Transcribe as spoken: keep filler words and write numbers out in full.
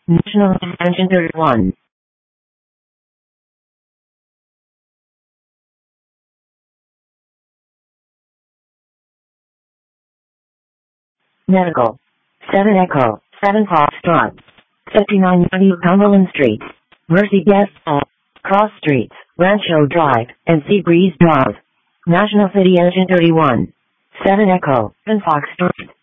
National Engine thirty-one. Medical. seven Echo, seven Foxtrot. fifty-nine ninety Cumberland Street. Mercy Guest Hall. Cross Streets, Rancho Drive, and Seabreeze Drive. National City Engine thirty-one. seven Echo, seven Foxtrot.